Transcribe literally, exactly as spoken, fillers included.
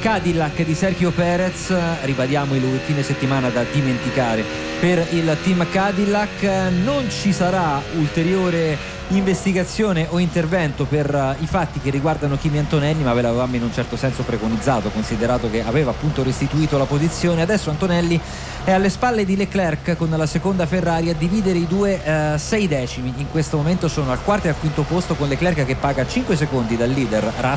Cadillac di Sergio Perez, ribadiamo il fine settimana da dimenticare per il team Cadillac. Non ci sarà ulteriore investigazione o intervento per i fatti che riguardano Kimi Antonelli, ma ve l'avevamo in un certo senso preconizzato, considerato che aveva appunto restituito la posizione. Adesso Antonelli è alle spalle di Leclerc con la seconda Ferrari a dividere i due eh, sei decimi. In questo momento sono al quarto e al quinto posto, con Leclerc che paga cinque secondi dal leader